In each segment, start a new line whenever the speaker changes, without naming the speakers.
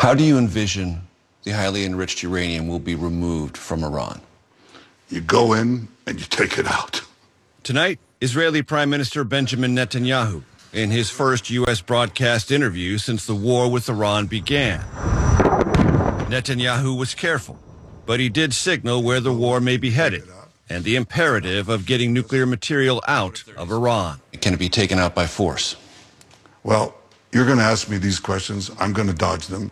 How do you envision the highly enriched uranium will be removed from Iran?
You go in and you take it out.
Tonight, Israeli Prime Minister Benjamin Netanyahu in his first U.S. broadcast interview since the war with Iran began. Netanyahu was careful, but he did signal where the war may be headed and the imperative of getting nuclear material out of Iran.
Can it be taken out by force?
Well, you're going to ask me these questions. I'm going to dodge them.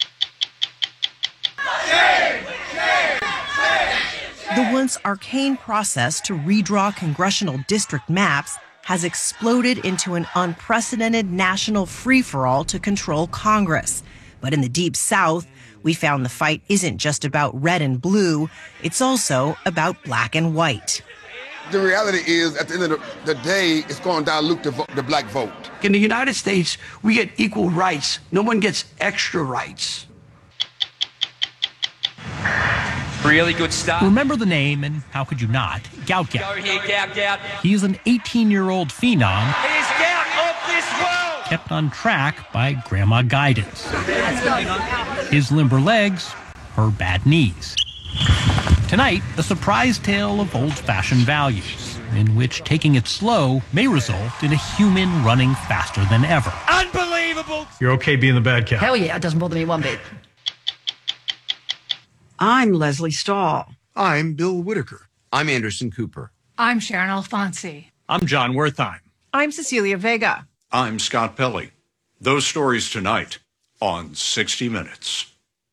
The once arcane process to redraw congressional district maps has exploded into an unprecedented national free-for-all to control Congress. But in the Deep South, we found the fight isn't just about red and blue, it's also about black and white.
The reality is, at the end of the day, it's going to dilute the black vote.
In the United States, we get equal rights. No one gets extra rights.
Really good start.
Remember the name, and how could you not? Gout Gout.
Go here, Gout Gout.
He's an 18-year-old phenom.
It is Gout of this world.
Kept on track by grandma guidance. His limber legs, her bad knees. Tonight, a surprise tale of old-fashioned values, in which taking it slow may result in a human running faster than ever.
Unbelievable.
You're okay being the bad cat?
Hell yeah, it doesn't bother me one bit.
I'm Leslie Stahl.
I'm Bill Whitaker.
I'm Anderson Cooper.
I'm Sharon Alfonsi.
I'm John Wertheim.
I'm Cecilia Vega.
I'm Scott Pelley. Those stories tonight on 60 Minutes.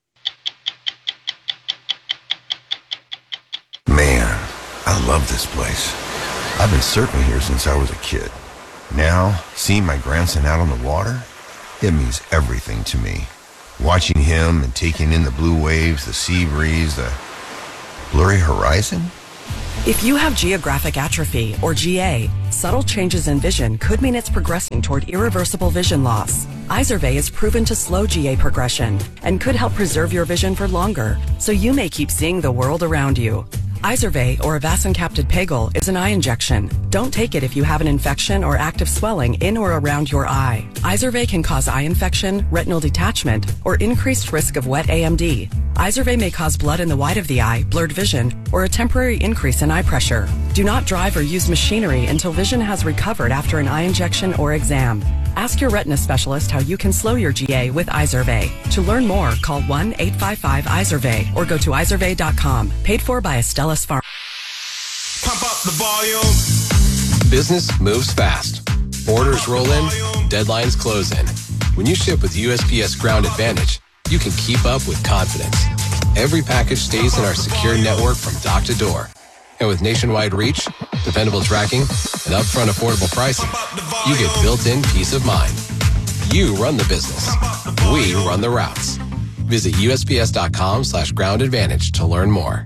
Man, I love this place. I've been surfing here since I was a kid. Now, seeing my grandson out on the water, it means everything to me. Watching him and taking in the blue waves, the sea breeze, the blurry horizon.
If you have geographic atrophy, or GA, subtle changes in vision could mean it's progressing toward irreversible vision loss. Izervay is proven to slow GA progression and could help preserve your vision for longer, so you may keep seeing the world around you. Izervay, or avacincaptad pegol, is an eye injection. Don't take it if you have an infection or active swelling in or around your eye. Izervay can cause eye infection, retinal detachment, or increased risk of wet AMD. Izervay may cause blood in the white of the eye, blurred vision, or a temporary increase in eye pressure. Do not drive or use machinery until vision has recovered after an eye injection or exam. Ask your retina specialist how you can slow your GA with Izervay. To learn more, call 1-855-IZERVAY or go to izervay.com. Paid for by Astellas Pharma.
Pump up the volume.
Business moves fast. Orders roll in, deadlines close in. When you ship with USPS Ground Advantage, you can keep up with confidence. Every package stays in our secure network from dock to door. And with nationwide reach, dependable tracking, and upfront affordable pricing, you get built-in peace of mind. You run the business. We run the routes. Visit USPS.com/Ground Advantage to learn more.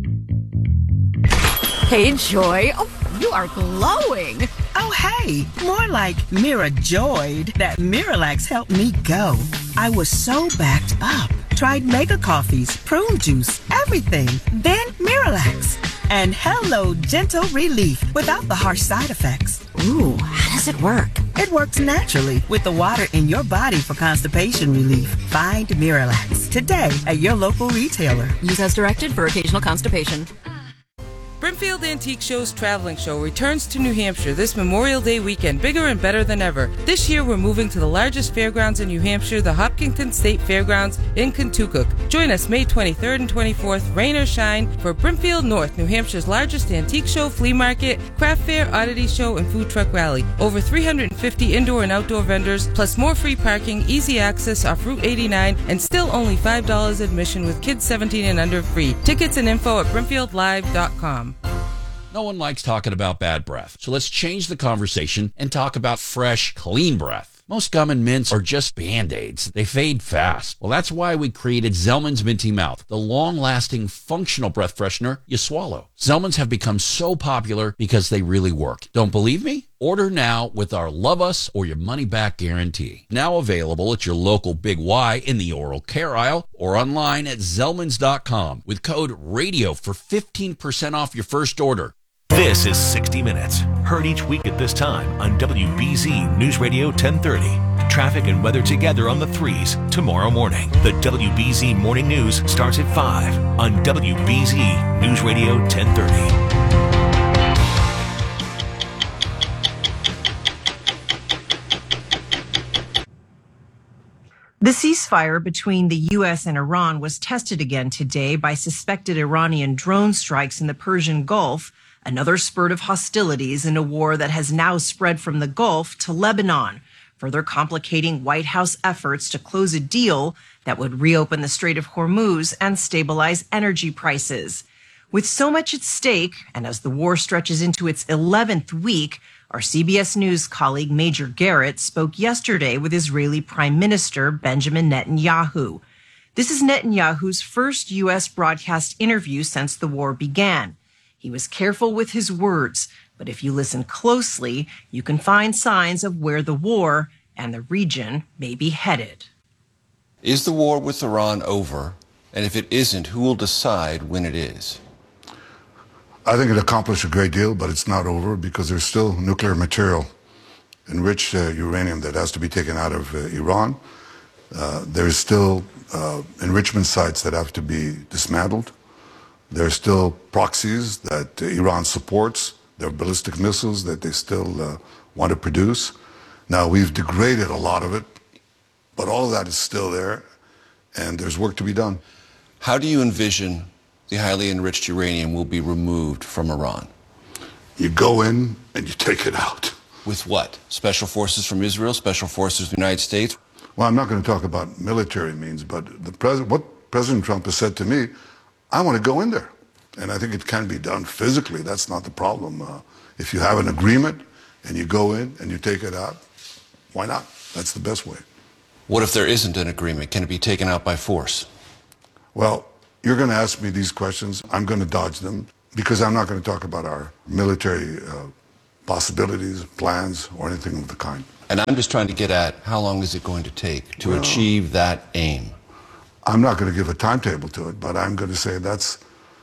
Hey, Joy. Oh, you are glowing.
Oh, hey, more like Mira joyed that Miralax helped me go. I was so backed up. Tried mega coffees, prune juice, everything. Then Miralax. And hello, gentle relief without the harsh side effects.
Ooh, how does it work?
It works naturally with the water in your body for constipation relief. Find Miralax today at your local retailer.
Use as directed for occasional constipation.
Brimfield Antique Show's traveling show returns to New Hampshire this Memorial Day weekend, bigger and better than ever. This year, we're moving to the largest fairgrounds in New Hampshire, the Hopkinton State Fairgrounds in Kentucky. Join us May 23rd and 24th, rain or shine, for Brimfield North, New Hampshire's largest antique show, flea market, craft fair, oddity show, and food truck rally. Over 350 indoor and outdoor vendors, plus more free parking, easy access off Route 89, and still only $5 admission with kids 17 and under free. Tickets and info at brimfieldlive.com.
No one likes talking about bad breath, so let's change the conversation and talk about fresh, clean breath. Most gum and mints are just Band-Aids. They fade fast. Well, that's why we created Zellman's Minty Mouth, the long-lasting, functional breath freshener you swallow. Zellman's have become so popular because they really work. Don't believe me? Order now with our Love Us or Your Money Back guarantee. Now available at your local Big Y in the oral care aisle or online at Zellmans.com with code RADIO for 15% off your first order.
This is 60 Minutes, heard each week at this time on WBZ News Radio 1030.
traffic and weather together on the 3s tomorrow morning. The WBZ Morning News starts at 5 on WBZ News Radio 1030.
The ceasefire between the U.S. and Iran was tested again today by suspected Iranian drone strikes in the Persian Gulf, another spurt of hostilities in a war that has now spread from the Gulf to Lebanon, further complicating White House efforts to close a deal that would reopen the Strait of Hormuz and stabilize energy prices. With so much at stake, and as the war stretches into its 11th week, our CBS News colleague Major Garrett spoke yesterday with Israeli Prime Minister Benjamin Netanyahu. This is Netanyahu's first U.S. broadcast interview since the war began. He was careful with his words, but if you listen closely, you can find signs of where the war and the region may be headed.
Is the war with Iran over? And if it isn't, who will decide when it is?
I think it accomplished a great deal, but it's not over because there's still nuclear material, enriched uranium that has to be taken out of Iran. There's still enrichment sites that have to be dismantled. There's still proxies that Iran supports. There are ballistic missiles that they still want to produce. Now, we've degraded a lot of it, but all of that is still there, and there's work to be done.
How do you envision the highly enriched uranium will be removed from Iran?
You go in and you take it out.
With what? Special forces from Israel? Special forces from the United States?
Well, I'm not going to talk about military means, but what President Trump has said to me, I want to go in there. And I think it can be done physically. That's not the problem. If you have an agreement and you go in and you take it out, why not? That's the best way.
What if there isn't an agreement? Can it be taken out by force?
Well, you're going to ask me these questions. I'm going to dodge them because I'm not going to talk about our military possibilities, plans, or anything of the kind.
And I'm just trying to get at how long is it going to take to achieve that aim?
I'm not going to give a timetable to it, but I'm going to say that's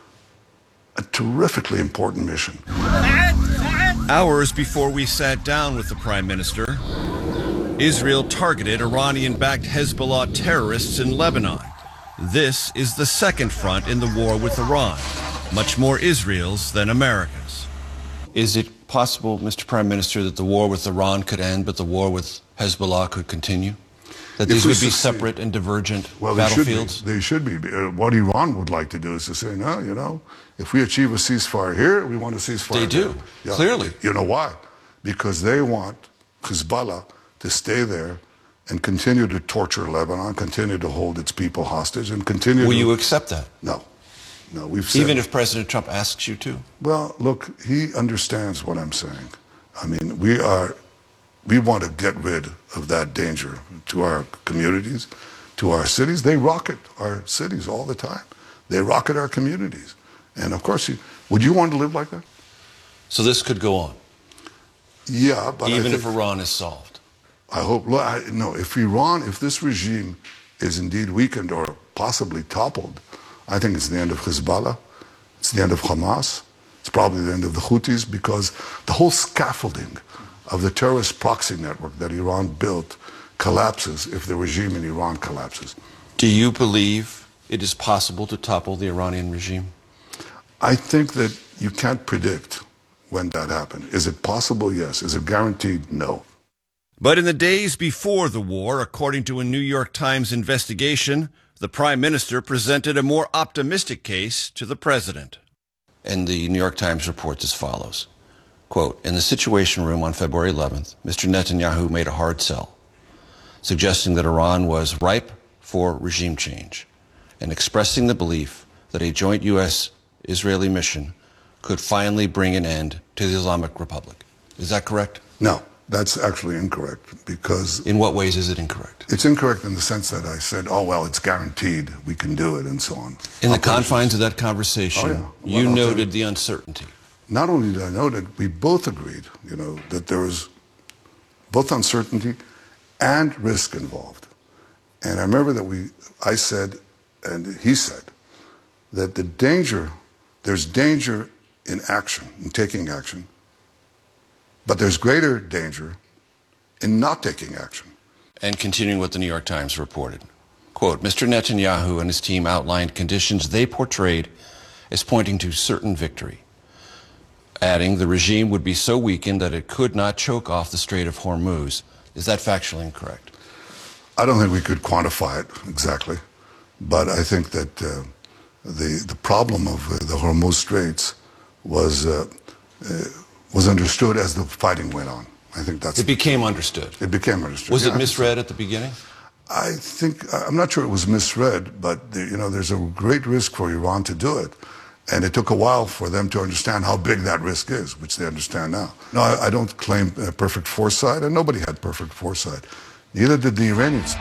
a terrifically important mission.
Hours before we sat down with the Prime Minister, Israel targeted Iranian-backed Hezbollah terrorists in Lebanon. This is the second front in the war with Iran, much more Israel's than America's.
Is it possible, Mr. Prime Minister, that the war with Iran could end, but the war with Hezbollah could continue? That these would be separate and divergent battlefields?
They should be. What Iran would like to do is to say, no, you know, if we achieve a ceasefire here, we want a ceasefire
They do,
yeah.
Clearly.
You know why? Because they want Hezbollah to stay there and continue to torture Lebanon, continue to hold its people hostage, and continue
Will you accept that?
No. No, we've said...
Even if President Trump asks you to?
Well, look, he understands what I'm saying. I mean, we want to get rid of that danger to our communities, to our cities. They rocket our cities all the time. They rocket our communities. And of course, would you want to live like that?
So this could go on?
Yeah, but
even if Iran is solved?
I hope, no, if this regime is indeed weakened or possibly toppled, I think it's the end of Hezbollah, it's the end of Hamas, it's probably the end of the Houthis, because the whole scaffolding of the terrorist proxy network that Iran built collapses if the regime in Iran collapses.
Do you believe it is possible to topple the Iranian regime?
I think that you can't predict when that happens. Is it possible? Yes. Is it guaranteed? No.
But in the days before the war, according to a New York Times investigation, the Prime Minister presented a more optimistic case to the President.
And the New York Times reports as follows. Quote, in the Situation Room on February 11th, Mr. Netanyahu made a hard sell, suggesting that Iran was ripe for regime change and expressing the belief that a joint U.S.-Israeli mission could finally bring an end to the Islamic Republic. Is that correct?
No. That's actually incorrect because...
In what ways is it incorrect?
It's incorrect in the sense that I said, oh, well, it's guaranteed, we can do it, and so on.
In the confines of that conversation, you noted the uncertainty.
Not only did I note it, we both agreed, you know, that there was both uncertainty and risk involved. And I remember that I said, and he said, that there's danger in action, in taking action, but there's greater danger in not taking action.
And continuing what the New York Times reported. Quote, Mr. Netanyahu and his team outlined conditions they portrayed as pointing to certain victory, adding the regime would be so weakened that it could not choke off the Strait of Hormuz. Is that factually incorrect?
I don't think we could quantify it exactly, but I think that the problem of the Hormuz Straits was understood as the fighting went on. I think that's...
It became understood.
It became understood.
Was it misread at the beginning?
I think, I'm not sure it was misread, but there's a great risk for Iran to do it. And it took a while for them to understand how big that risk is, which they understand now. No, I don't claim perfect foresight, and nobody had perfect foresight. Neither did the Iranians.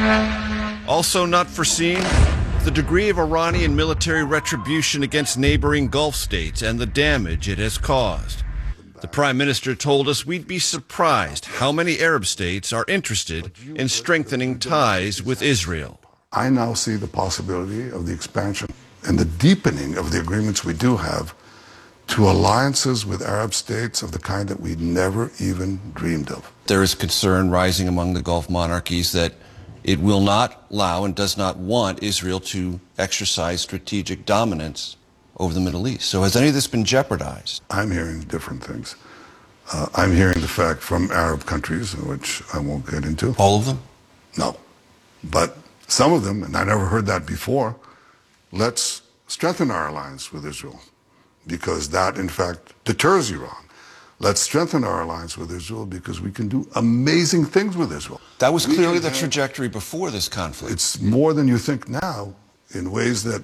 Also not foreseen, the degree of Iranian military retribution against neighboring Gulf states and the damage it has caused. The Prime Minister told us we'd be surprised how many Arab states are interested in strengthening ties with Israel.
I now see the possibility of the expansion and the deepening of the agreements we do have to alliances with Arab states of the kind that we never even dreamed of.
There is concern rising among the Gulf monarchies that it will not allow and does not want Israel to exercise strategic dominance over the Middle East. So has any of this been jeopardized?
I'm hearing different things. I'm hearing the fact from Arab countries, which I won't get into.
All of them?
No. But some of them, and I never heard that before, let's strengthen our alliance with Israel, because that, in fact, deters Iran. Let's strengthen our alliance with Israel because we can do amazing things with Israel.
That was clearly the trajectory before this conflict.
It's more than you think now in ways that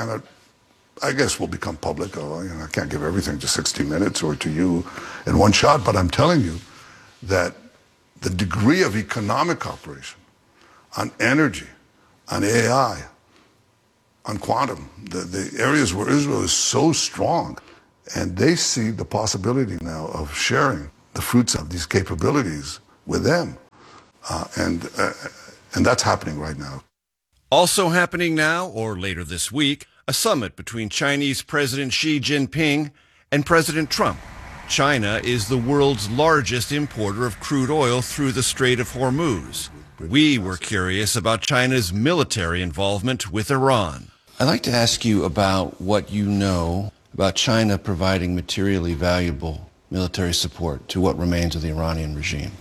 I guess will become public. I can't give everything to 60 Minutes or to you in one shot, but I'm telling you that the degree of economic cooperation on energy, on AI, on quantum, the areas where Israel is so strong, and they see the possibility now of sharing the fruits of these capabilities with them. And that's happening right now.
Also happening now, or later this week, a summit between Chinese President Xi Jinping and President Trump. China is the world's largest importer of crude oil through the Strait of Hormuz. We were curious about China's military involvement with Iran.
I'd like to ask you about what you know about China providing materially valuable military support to what remains of the Iranian regime.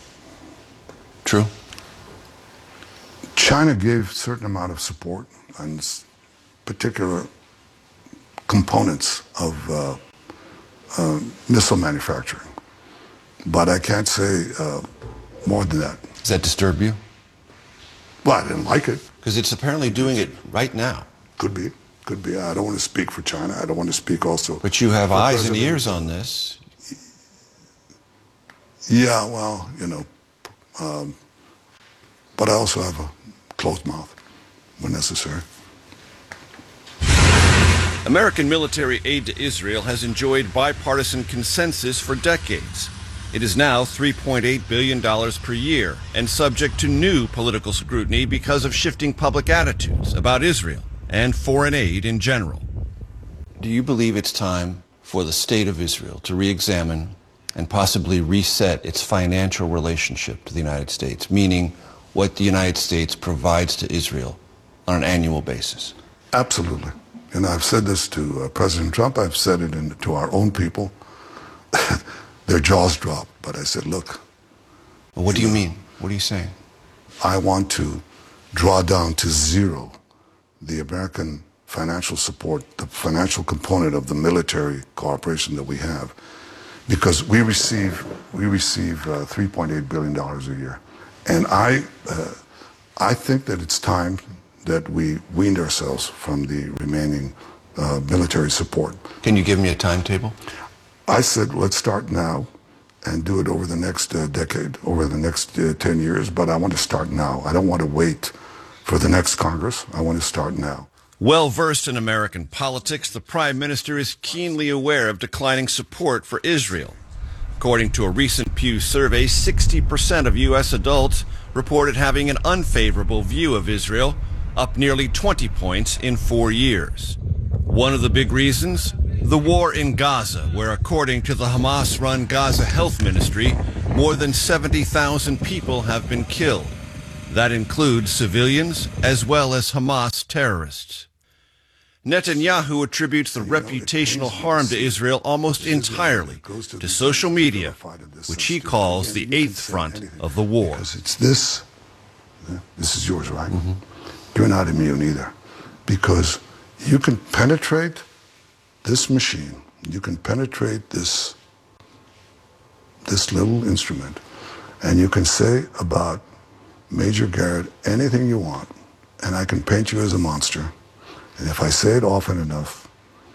True?
China gave a certain amount of support on particular components of missile manufacturing. But I can't say more than that.
Does that disturb you?
Well, I didn't like it.
Because it's apparently doing it right now.
Could be. Could be. I don't want to speak for China. I don't want to speak also.
But you have eyes and ears on this.
Yeah, well, but I also have a closed mouth when necessary.
American military aid to Israel has enjoyed bipartisan consensus for decades. It is now $3.8 billion per year and subject to new political scrutiny because of shifting public attitudes about Israel and foreign aid in general.
Do you believe it's time for the state of Israel to re-examine and possibly reset its financial relationship to the United States, meaning what the United States provides to Israel on an annual basis?
Absolutely. And I've said this to President Trump. I've said it to our own people. Their jaws drop. But I said, look.
Well, what do you mean? What are you saying?
I want to draw down to zero the American financial support, the financial component of the military cooperation that we have, because we receive $3.8 billion a year. And I think that it's time that we weaned ourselves from the remaining military support.
Can you give me a timetable?
I said, let's start now and do it over the next decade, over the next 10 years, but I want to start now. I don't want to wait for the next Congress. I want to start now.
Well versed in American politics, the Prime Minister is keenly aware of declining support for Israel. According to a recent Pew survey, 60% of U.S. adults reported having an unfavorable view of Israel, up nearly 20 points in 4 years. One of the big reasons? The war in Gaza, where according to the Hamas-run Gaza Health Ministry, more than 70,000 people have been killed. That includes civilians as well as Hamas terrorists. Netanyahu attributes the reputational harm to Israel almost entirely to social media, which he calls the eighth front of the war.
Because it's this is yours, right? Mm-hmm. You're not immune either. Because you can penetrate this machine, you can penetrate this little instrument, and you can say about Major Garrett anything you want, and I can paint you as a monster. And if I say it often enough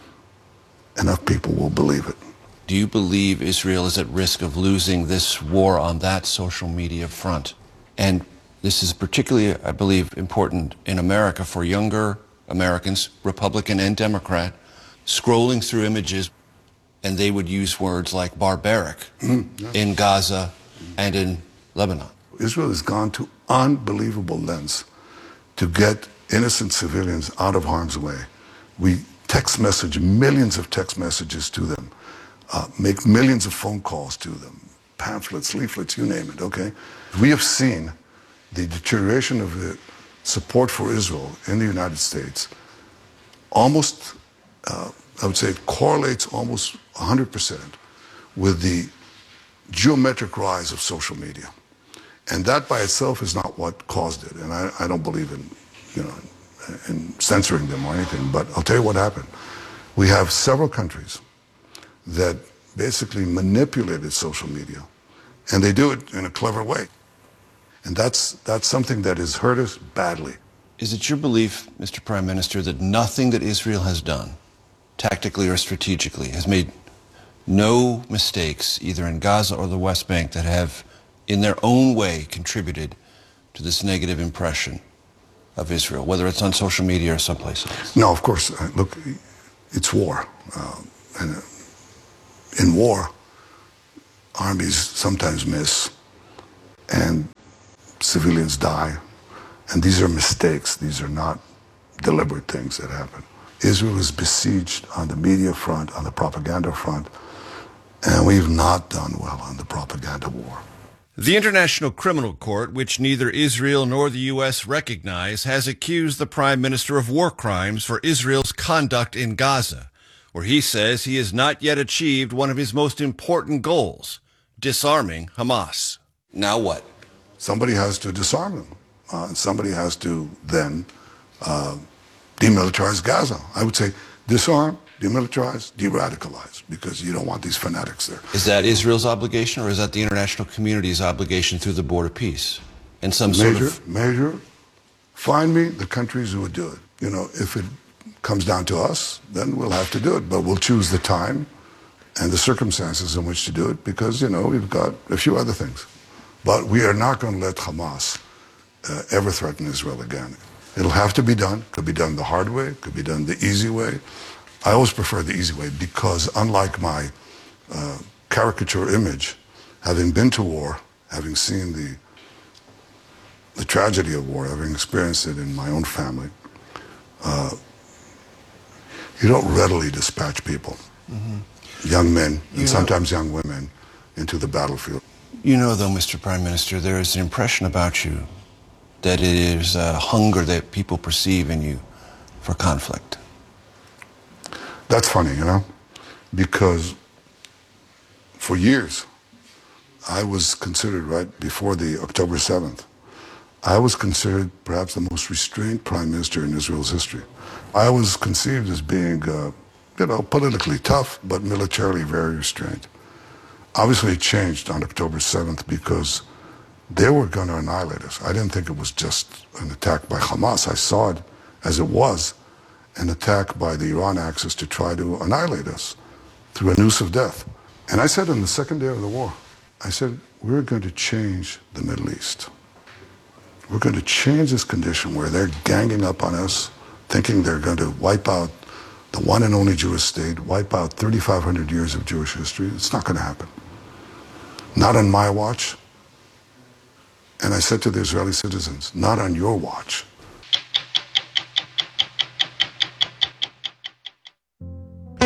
people will believe it.
Do you believe Israel is at risk of losing this war on that social media front? And this is particularly, I believe, important in America for younger Americans, Republican and Democrat, scrolling through images, and they would use words like barbaric in Gaza and in Lebanon.
Israel has gone to unbelievable lengths to get innocent civilians out of harm's way. We text message millions of text messages to them, make millions of phone calls to them, pamphlets, leaflets, you name it, okay? We have seen the deterioration of the support for Israel in the United States almost, I would say it correlates almost 100% with the geometric rise of social media. And that by itself is not what caused it. And I don't believe in, in censoring them or anything, but I'll tell you what happened. We have several countries that basically manipulated social media, and they do it in a clever way. And that's something that has hurt us badly.
Is it your belief, Mr. Prime Minister, that nothing that Israel has done, tactically or strategically, has made no mistakes, either in Gaza or the West Bank, that have, in their own way, contributed to this negative impression of Israel, whether it's on social media or someplace else?
No, of course. Look, it's war. And in war, armies sometimes miss, and civilians die. And these are mistakes. These are not deliberate things that happen. Israel is besieged on the media front, on the propaganda front, and we've not done well on the propaganda war.
The International Criminal Court, which neither Israel nor the U.S. recognize, has accused the Prime Minister of war crimes for Israel's conduct in Gaza, where he says he has not yet achieved one of his most important goals, disarming Hamas.
Now what?
Somebody has to disarm them. Somebody has to then demilitarize Gaza. I would say disarm, demilitarize, de-radicalize, because you don't want these fanatics there.
Is that Israel's obligation, or is that the international community's obligation through the Board of Peace? And some
Major, find me the countries who would do it. If it comes down to us, then we'll have to do it. But we'll choose the time and the circumstances in which to do it, because, we've got a few other things. But we are not going to let Hamas ever threaten Israel again. It'll have to be done. Could be done the hard way, could be done the easy way. I always prefer the easy way, because unlike my caricature image, having been to war, having seen the tragedy of war, having experienced it in my own family, you don't readily dispatch people, young men, and sometimes young women, into the battlefield.
Though, Mr. Prime Minister, there is an impression about you that it is a hunger that people perceive in you for conflict.
That's funny, because for years, I was considered, right before the October 7th, I was considered perhaps the most restrained prime minister in Israel's history. I was conceived as being, politically tough, but militarily very restrained. Obviously, it changed on October 7th because they were going to annihilate us. I didn't think it was just an attack by Hamas. I saw it as it was, an attack by the Iran Axis to try to annihilate us through a noose of death. And I said on the second day of the war, I said, we're going to change the Middle East. We're going to change this condition where they're ganging up on us, thinking they're going to wipe out the one and only Jewish state, wipe out 3,500 years of Jewish history. It's not going to happen. Not on my watch. And I said to the Israeli citizens, not on your watch.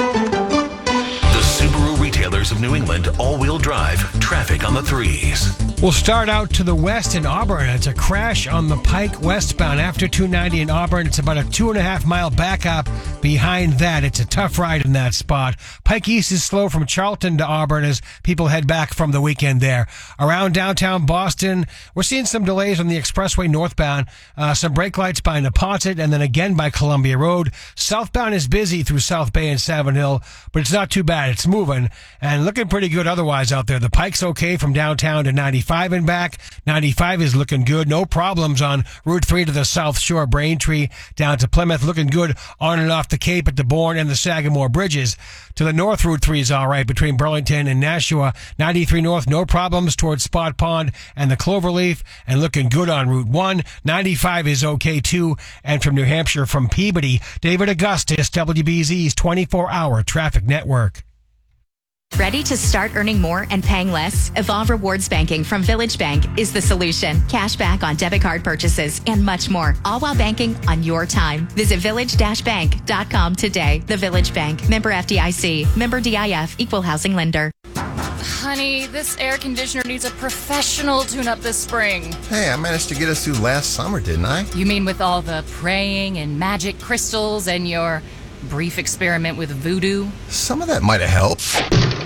The Subaru retailers of New England all-wheel drive traffic on the 3s.
We'll start out to the west in Auburn. It's a crash on the Pike westbound after 290 in Auburn. It's about a 2.5-mile backup behind that. It's a tough ride in that spot. Pike East is slow from Charlton to Auburn as people head back from the weekend there. Around downtown Boston, we're seeing some delays on the expressway northbound. Some brake lights by Neponset and then again by Columbia Road. Southbound is busy through South Bay and Savin Hill, but it's not too bad. It's moving and looking pretty good otherwise out there. The Pike's okay from downtown to 95 and back. 95 is looking good. No problems on Route 3 to the South Shore, Braintree down to Plymouth. Looking good on and off the Cape at the Bourne and the Sagamore bridges. To the north, Route 3 is all right between Burlington and Nashua. 93 north, no problems towards Spot Pond and the Cloverleaf, and looking good on Route 1. 95 is okay too. And from New Hampshire, from Peabody, David Augustus, WBZ's 24-hour traffic network.
Ready to start earning more and paying less? Evolve Rewards Banking from Village Bank is the solution. Cash back on debit card purchases and much more, all while banking on your time. Visit village-bank.com today. The Village Bank, member FDIC, member DIF, equal housing lender.
Honey, this air conditioner needs a professional tune-up this spring.
Hey, I managed to get us through last summer, didn't I?
You mean with all the praying and magic crystals and your brief experiment with voodoo?
Some of that might have helped.